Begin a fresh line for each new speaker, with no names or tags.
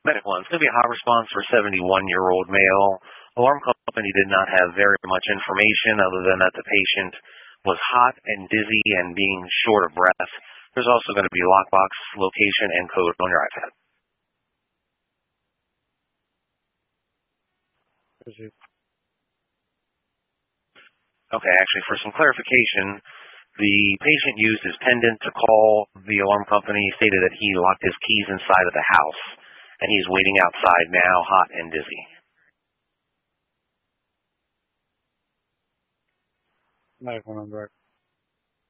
Medical one. It's going to be a hot response for a 71-year-old male. Alarm company did not have very much information other than that the patient was hot and dizzy and being short of breath. There's also going to be lockbox location and code on your iPad. Okay, actually, for some clarification, the patient used his pendant to call the alarm company, stated that he locked his keys inside of the house, and he's waiting outside now, hot and dizzy.
Medical number.